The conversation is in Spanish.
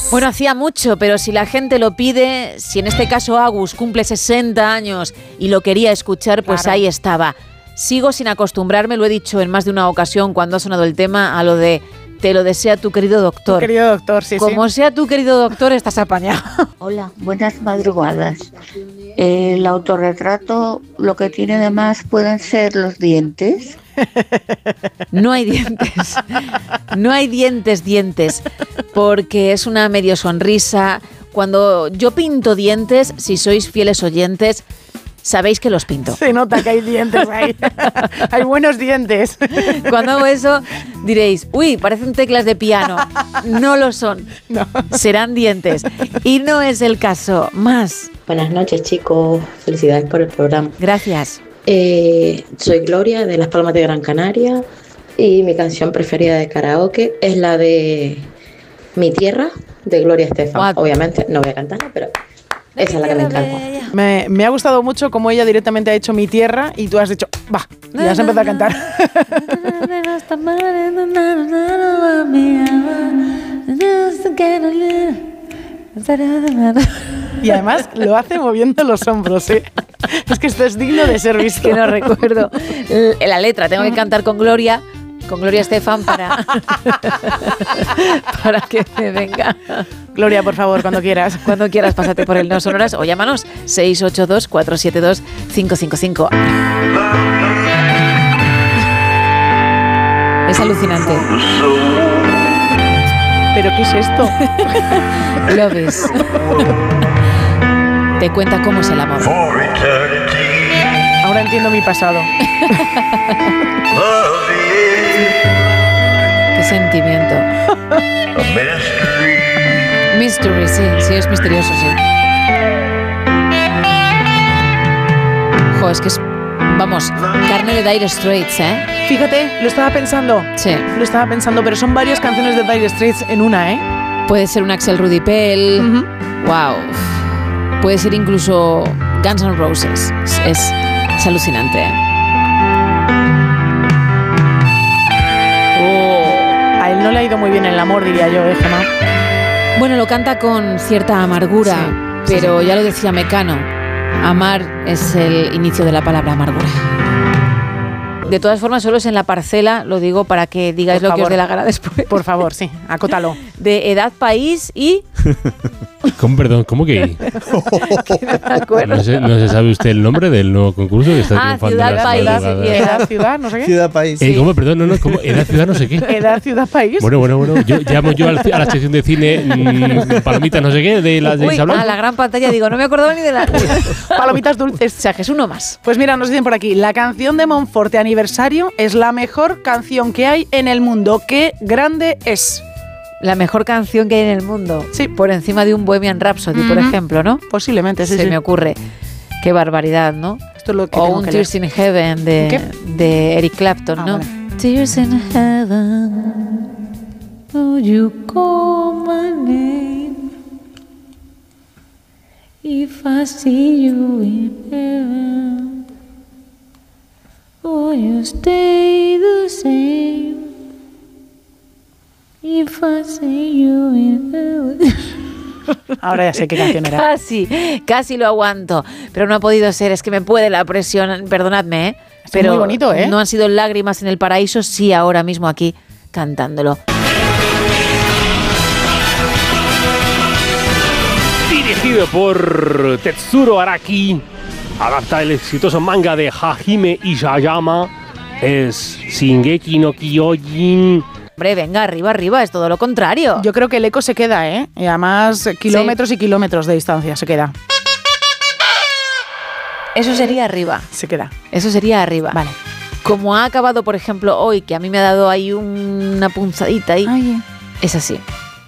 Bueno, hacía mucho, pero si la gente lo pide, si en este caso Agus cumple 60 años y lo quería escuchar, pues claro, ahí estaba. Sigo sin acostumbrarme, lo he dicho en más de una ocasión cuando ha sonado el tema, a lo de te lo desea tu querido doctor. Tu querido doctor, sí, Como sea tu querido doctor, estás apañado. Hola, buenas madrugadas. El autorretrato, lo que tiene de más pueden ser los dientes. No hay dientes, no hay dientes, porque es una medio sonrisa. Cuando yo pinto dientes, si sois fieles oyentes, sabéis que los pinto. Se nota que hay dientes ahí. Hay buenos dientes. Cuando hago eso, diréis, uy, parecen teclas de piano. No lo son. No. Serán dientes. Y no es el caso. Más. Buenas noches, chicos. Felicidades por el programa. Gracias. Soy Gloria, de Las Palmas de Gran Canaria. Y mi canción preferida de karaoke es la de Mi Tierra, de Gloria Estefan. What? Obviamente no voy a cantarla, pero esa es la que me encanta. Me ha gustado mucho cómo ella directamente ha hecho Mi Tierra y tú has dicho, va, y has empezado a cantar. Y además lo hace moviendo los hombros, ¿eh? Es que esto es digno de ser visto. Que no recuerdo la letra, tengo que cantar con Gloria Estefan para que me venga. Gloria, por favor, cuando quieras. Cuando quieras, pásate por el No Sonoras o llámanos 682-472-555. Es alucinante. ¿Pero qué es esto? Love is. Te cuenta cómo es el amor. Ahora entiendo mi pasado. Qué sentimiento. Mystery, sí, es misterioso, sí. Jo, es que es, vamos, carne de Dire Straits, ¿eh? Fíjate, lo estaba pensando. Sí. Lo estaba pensando, pero son varias canciones de Dire Straits en una, ¿eh? Puede ser un Axel Rudy Pell. Wow. Puede ser incluso Guns N' Roses. Es alucinante. A él no le ha ido muy bien el amor, diría yo, Gemma. Bueno, lo canta con cierta amargura, sí, pero sí. Ya lo decía Mecano, amar es el inicio de la palabra amargura. De todas formas, solo es en la parcela, lo digo para que digáis lo que os dé la gana después. Por favor, sí, acótalo. De edad, país y... ¿Cómo que? No se sabe usted el nombre del nuevo concurso que está triunfando. Ciudad, país. Edad, ciudad, no sé qué. Ciudad, país. ¿Cómo? Perdón, no, ¿cómo? Edad, ciudad, no sé qué. Edad, ciudad, país. Bueno. Yo llamo a la sección de cine palomitas, no sé qué, de las de Isabel. A la gran pantalla digo, no me acordaba ni de la... Palomitas dulces. O sea, que es uno más. Pues mira, nos dicen por aquí, la canción de Monforte Aniversario es la mejor canción que hay en el mundo. ¡Qué grande es! La mejor canción que hay en el mundo. Sí. Por encima de un Bohemian Rhapsody, por ejemplo, ¿no? Posiblemente, sí. Se me ocurre. Qué barbaridad, ¿no? Esto es lo que o un Tears in Heaven de Eric Clapton, ¿no? Vale. Tears in Heaven, oh, you call my name. If I see you in heaven, oh, you stay the same. If I see you in heaven. Ahora ya sé qué canción era. Casi lo aguanto, pero no ha podido ser, es que me puede la presión, perdonadme, ¿eh? Pero muy bonito, ¿eh? No han sido lágrimas en el paraíso, sí ahora mismo aquí cantándolo. Dirigido por Tetsuro Araki, adapta el exitoso manga de Hajime Isayama, es Shingeki no Kyojin. Hombre, venga, arriba, es todo lo contrario. Yo creo que el eco se queda, ¿eh? Y además, kilómetros y kilómetros de distancia se queda. Eso sería arriba. Se queda. Eso sería arriba. Vale. Como ha acabado, por ejemplo, hoy, que a mí me ha dado ahí una punzadita ahí. Ay. Es así.